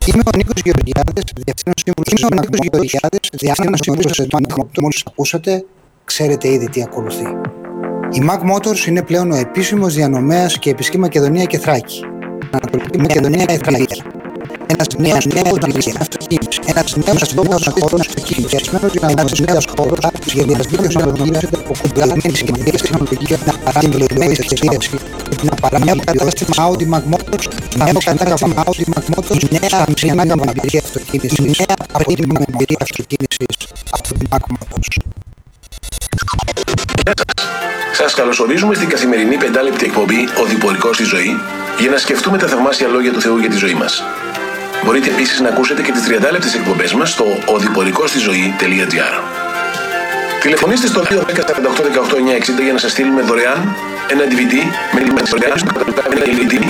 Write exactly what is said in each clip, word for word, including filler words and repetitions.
Είμαι ο Νίκος Γεωργιάδης, Διευθύνων Σύμβουλος του Mac Motors. Μόλις ακούσατε, ξέρετε ήδη τι ακολουθεί. Η Mac Motors είναι πλέον ο επίσημος διανομέας και επισχή Μακεδονία και Θράκη. Ανατολική Μακεδονία και Θράκη. Ένας νέος νέος ένας νέος νέος χώρος εκκίνησμένος για ένας νέος χώρος σχεδιασμένος να οδηγήσετε από κουμπλαγμένες σχεδίες τεχνολογικές να παραμελωμένες σχεδίες να παραμελωμένες κατάστημα Audi Mac Motors, νέο κατάστημα Audi Mac Motors, νέα αμψημένη εμπειρία αυτοκίνησης, νέα απότιμη εμπειρία αυτοκίνησης από την Mac Motors. Σας καλωσορίζουμε στην καθημερινή πεντάλεπτη εκπομπή «Οδηπορικός στη ζωή» για να σκεφτούμε τα θαυμάσια λόγια του Θεού για τη ζωή μας. Μπορείτε επίσης να ακούσετε και τις τριαντάλεπτες εκπομπές μας στο οδηπορικός στη ζωή τελεία τζι άρ. Τηλεφωνήστε στο δύο ένα μηδέν τέσσερα οκτώ ένα οκτώ εννιά εξήντα για να σας στείλουμε δωρεάν ένα ντι βι ντι με λιμμένες δωρεάν ένα ντι βι ντι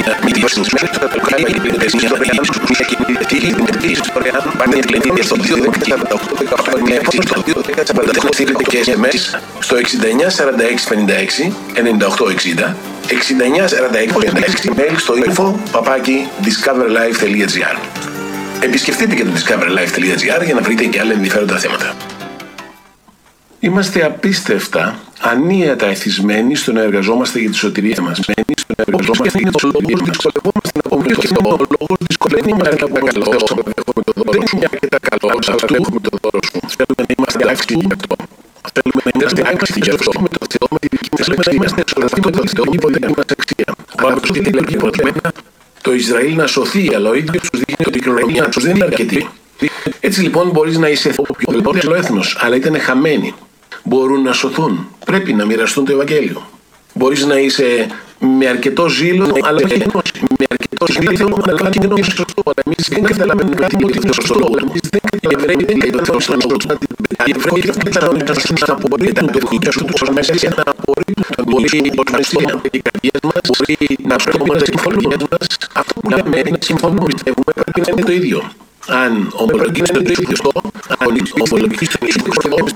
στο εξήντα εννιά σαράντα έξι πενήντα έξι ενενήντα οκτώ εξήντα εξήντα εννιά σαράντα έξι πενήντα έξι mail στο info παπάκι discoverlife τελεία τζι άρ. Επισκεφτείτε και το discoverlife τελεία τζι άρ για να βρείτε και άλλα ενδιαφέροντα θέματα. Είμαστε απίστευτα, ανίατα εθισμένοι στο να εργαζόμαστε για τη σωτηρία μας. Στο να εργαζόμαστε για το λόγο, δυσκολευόμαστε να πούμε και ο λόγος δυσκολεύει μας να πούμε καλό. Δεν είναι μια αρκετά καλό, αλλά έχουμε το δώρο σου. Θέλουμε να είμαστε άξιοι γι' αυτό. Θέλουμε να είμαστε άξιοι γι' αυτό. Με το Θεό, με τη δική μας λέξη, είμαστε σωστοί με το Θεό, με τη δική μας αξία. Αλλά αυτό τι λέει προτιμένα, το Ισραήλ να σωθεί, αλλά ο ίδιος τους δείχνει ότι η κοινωνία τους δεν είναι αρκετή. Έτσι λοιπόν μπορείς να είσαι οποιοδήποτε έθνος, αλλά ήταν χαμένοι. Μπορούν να σωθούν. Πρέπει να μοιραστούν το Ευαγγέλιο. Μπορείς να είσαι με αρκετό ζήλο, αλλά όχι γνώση. Με αρκετό ζήλο, αλλά όχι γνώση σωστό. Αλλά εμείς δεν καταλαβαίνουμε τι είναι το σωστό. Εμείς δεν καταλαβαίνουμε τι είναι το σωστό. Οι Εβραίοι δεν καταλαβαίνουν να απορρίπτουν το δικό σου τους μέσα και να απορρίπτουν τον πολιτισμό. Οι καρδιές μας μπορεί να πρέπει να συμφωνούν. Αυτό που λέμε είναι να συμφωνούμε. Πιστεύουμε πρέπει να είναι το ίδιο. Αν ομολογείς το ίδιο, αν ομολογείς το ίδιο,